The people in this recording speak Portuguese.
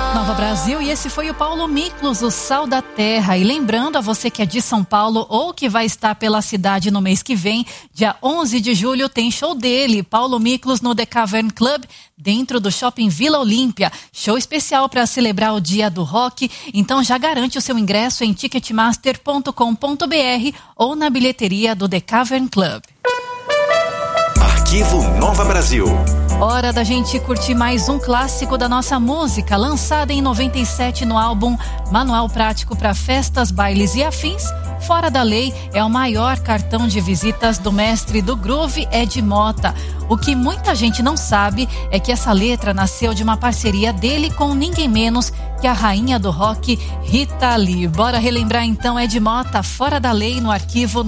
Nova Brasil, e esse foi o Paulo Miklos, o Sal da Terra. E lembrando a você que é de São Paulo ou que vai estar pela cidade no mês que vem, dia 11 de julho tem show dele, Paulo Miklos, no The Cavern Club, dentro do Shopping Vila Olímpia. Show especial para celebrar o Dia do Rock. Então já garante o seu ingresso em ticketmaster.com.br ou na bilheteria do The Cavern Club. Arquivo Nova Brasil. Hora da gente curtir mais um clássico da nossa música, lançada em 97 no álbum Manual Prático para Festas, Bailes e Afins. Fora da Lei é o maior cartão de visitas do mestre do groove, Ed Mota. O que muita gente não sabe é que essa letra nasceu de uma parceria dele com ninguém menos que a rainha do rock, Rita Lee. Bora relembrar então Ed Mota, Fora da Lei, no arquivo